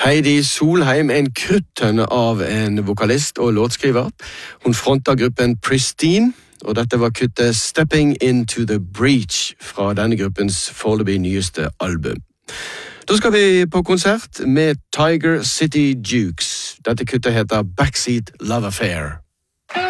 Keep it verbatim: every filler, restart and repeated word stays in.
Heidi Solheim er en kruttønne av en vokalist og låtskriver. Hun fronter gruppen Pristine, og dette var kuttet Stepping Into the Breach fra denne gruppens foreløpig nyeste album. Da skal vi på konsert med Tiger City Jukes. Dette kuttet heter Backseat Love Affair.